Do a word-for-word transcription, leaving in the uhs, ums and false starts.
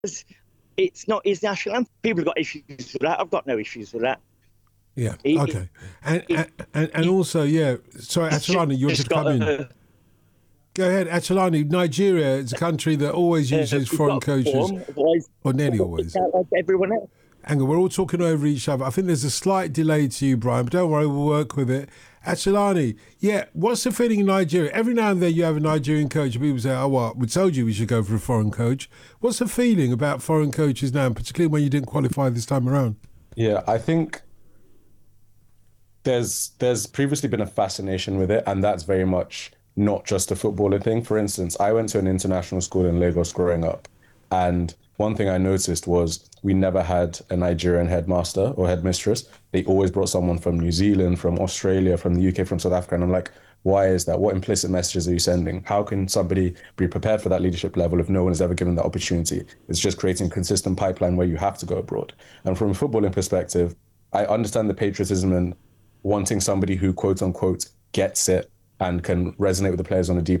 it's not his national anthem. People have got issues with that. I've got no issues with that. Yeah. It, Okay. And it, and and also, yeah. Sorry, Achelani, you wanted to come in. A, Go ahead, Achelani. Nigeria is a country that always uses uh, foreign coaches, or nearly always. Like everyone else. Hang on, we're all talking over each other. I think there's a slight delay to you, Brian, but don't worry, we'll work with it. Achelani, yeah, what's the feeling in Nigeria? Every now and then you have a Nigerian coach, and people say, oh, what, we told you we should go for a foreign coach. What's the feeling about foreign coaches now, particularly when you didn't qualify this time around? Yeah, I think there's there's previously been a fascination with it, and that's very much not just a footballer thing. For instance, I went to an international school in Lagos growing up, and one thing I noticed was we never had a Nigerian headmaster or headmistress. They always brought someone from New Zealand, from Australia, from the U K, from South Africa. And I'm like, why is that? What implicit messages are you sending? How can somebody be prepared for that leadership level if no one is ever given that opportunity? It's just creating a consistent pipeline where you have to go abroad. And from a footballing perspective, I understand the patriotism and wanting somebody who, quote unquote, gets it and can resonate with the players on a deep